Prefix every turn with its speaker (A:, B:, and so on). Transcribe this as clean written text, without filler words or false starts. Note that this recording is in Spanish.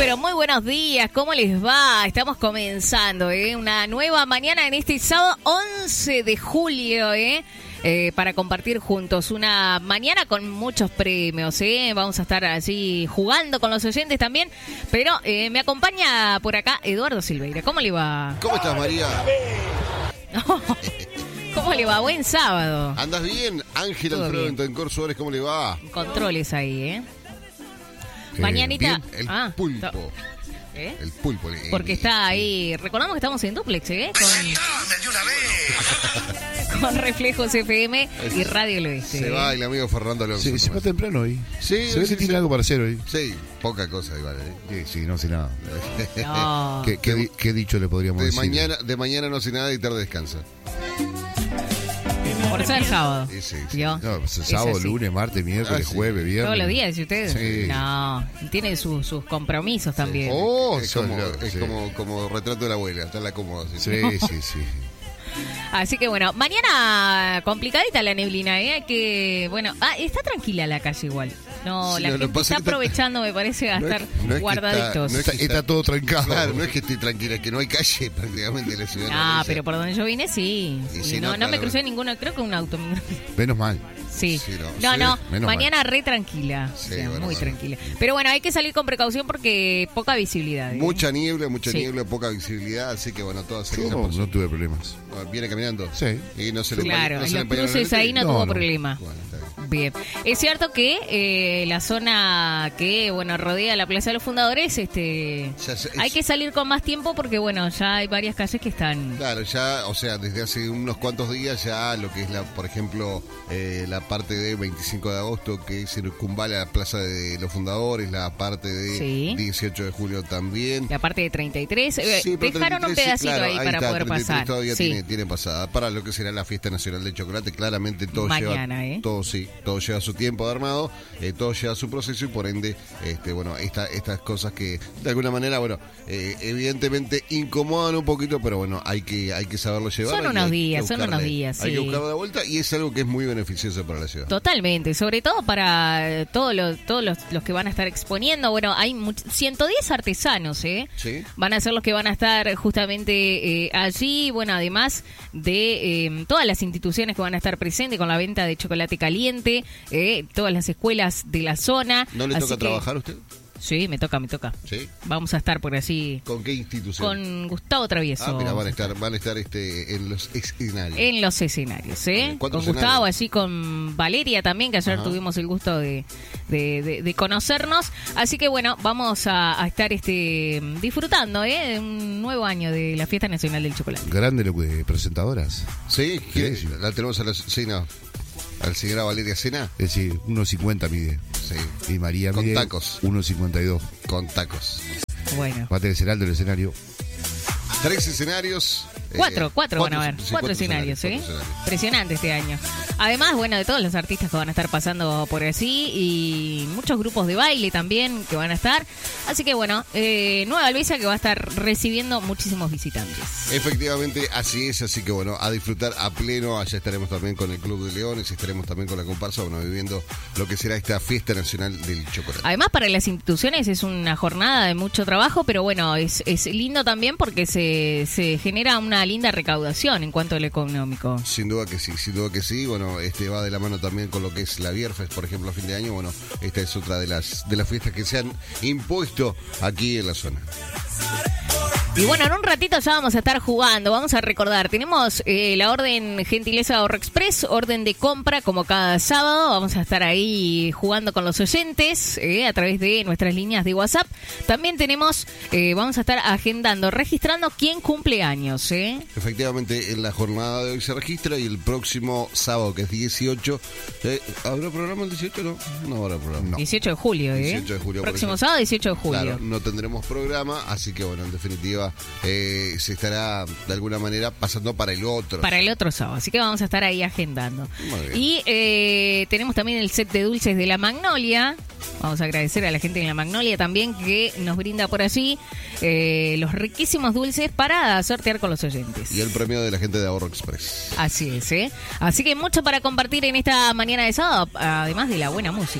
A: pero muy buenos días, ¿cómo les va? Estamos comenzando, una nueva mañana en este sábado 11 de julio, para compartir juntos una mañana con muchos premios, Vamos a estar así jugando con los oyentes también, pero me acompaña por acá Eduardo Silveira. ¿Cómo le va?
B: ¿Cómo estás, María?
A: ¿Cómo le va? Buen sábado.
B: ¿Andas bien? Ángel Alfredo Bentancor Suárez, ¿cómo le va?
A: Controles ahí, Mañanita.
B: Bien, el pulpo. El pulpo.
A: Porque está ahí. Recordamos que estamos en duplex, con Reflejos FM y Radio El Oeste.
B: Se va el amigo Fernando Alonso.
C: Sí, se va temprano hoy.
B: Sí,
C: se ve que tiene algo para hacer hoy.
B: Sí, poca cosa igual.
C: Sí, no sé nada.
A: No.
C: ¿Qué dicho le podríamos decir?
B: De mañana no sé nada y tarde descansa.
A: Por ser sábado.
B: Sí.
C: No, pues sábado, lunes, martes, miércoles, jueves, viernes.
A: Todos los días, dice usted.
C: Sí.
A: No, tiene sus compromisos también.
B: Es como retrato de la abuela, está la cómoda.
C: Sí.
A: Así que bueno, mañana complicadita la neblina, que bueno, está tranquila la calle igual. No,
B: sí,
A: la gente está aprovechando, me parece, a estar guardaditos.
C: Está todo trancado.
B: Claro, no es que esté tranquila, es que no hay calle prácticamente en la ciudad.
A: Ah, pero por donde yo vine sí. No me crucé ninguno, creo que un auto.
C: Menos mal.
A: Sí. No, mañana mal. Re tranquila.
B: Sí,
A: muy tranquila. Pero bueno, hay que salir con precaución porque poca visibilidad.
B: Mucha niebla, poca visibilidad, así que bueno, todas
C: no tuve problemas.
B: ¿Viene caminando?
C: Sí.
B: Y no se le
A: Claro, en los cruces ahí no tuvo problema.
B: Bueno,
A: bien. Es cierto que la zona que rodea la Plaza de los Fundadores, hay que salir con más tiempo porque ya hay varias calles que están.
B: Claro, ya, o sea, desde hace unos cuantos días ya lo que es por ejemplo, la parte de 25 de agosto que circunvala la Plaza de los Fundadores, la parte de 18 de julio también.
A: La parte de 33. Dejaron
B: 33,
A: un pedacito ahí para poder pasar.
B: Todavía tiene pasada. Para lo que será la Fiesta Nacional del Chocolate, claramente todo
A: mañana,
B: todo lleva su tiempo de armado, todo lleva su proceso y por ende, estas cosas que de alguna manera, evidentemente incomodan un poquito, pero hay que saberlo llevar.
A: Son unos días,
B: Hay que buscar la vuelta y es algo que es muy beneficioso para la ciudad.
A: Totalmente, sobre todo para todos los que van a estar exponiendo. Hay 110 artesanos,
B: ¿Sí?
A: Van a ser los que van a estar justamente allí, además de todas las instituciones que van a estar presentes con la venta de chocolate caliente, todas las escuelas de la zona.
B: ¿No le toca trabajar a usted?
A: Sí, me toca.
B: ¿Sí?
A: Vamos a estar por así.
B: ¿Con qué institución?
A: Con Gustavo Travieso.
B: Mira, van a estar en los escenarios.
A: En los escenarios, con
B: escenarios?
A: Gustavo, así con Valeria también, que ayer tuvimos el gusto de conocernos. Así que vamos a estar disfrutando de un nuevo año de la Fiesta Nacional del Chocolate.
C: Grande lo de presentadoras.
B: Sí, la tenemos a la señora Valeria Sena.
C: Es decir, 1.50 mide.
B: Sí.
C: Y María
B: con
C: mide
B: tacos.
C: 1.52.
B: Con tacos.
A: Bueno.
C: Va a tener alto el escenario.
B: 3 escenarios.
A: Cuatro van a haber. 4 escenarios, Impresionante este año. Además, de todos los artistas que van a estar pasando por así y muchos grupos de baile también que van a estar. Así que Nueva Alvesia que va a estar recibiendo muchísimos visitantes.
B: Efectivamente, así es. Así que a disfrutar a pleno. Allá estaremos también con el Club de Leones, estaremos también con la comparsa, viviendo lo que será esta Fiesta Nacional del Chocolate.
A: Además, para las instituciones es una jornada de mucho trabajo, pero es lindo también porque se genera una linda recaudación en cuanto a lo económico.
B: Sin duda que sí. Va de la mano también con lo que es la Bierfest, por ejemplo, a fin de año. Esta es otra de las fiestas que se han impuesto aquí en la zona.
A: Y en un ratito ya vamos a estar jugando, vamos a recordar, tenemos la orden gentileza de Ahorro Express, orden de compra como cada sábado, vamos a estar ahí jugando con los oyentes a través de nuestras líneas de WhatsApp. También tenemos, vamos a estar agendando, registrando quién cumple años.
B: Efectivamente, en la jornada de hoy se registra y el próximo sábado, que es 18, ¿habrá programa el 18? No habrá programa.
A: No. 18 de julio,
B: 18 de julio.
A: Próximo sábado, 18 de julio.
B: Claro, no tendremos programa, así que en definitiva se estará de alguna manera pasando para el otro.
A: Para el otro sábado, así que vamos a estar ahí agendando. Y tenemos también el set de dulces de la Magnolia. Vamos a agradecer a la gente de la Magnolia también que nos brinda por allí los riquísimos dulces para sortear con los oyentes.
B: Y el premio de la gente de Ahorro Express.
A: Así es, Así que mucho para compartir en esta mañana de sábado, además de la buena música.